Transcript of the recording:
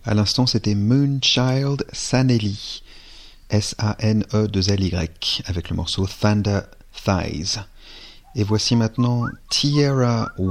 À l'instant, c'était Moonchild Sanelli, S-A-N-E-2-L-Y, avec le morceau Thunder Thighs. Et voici maintenant Tierra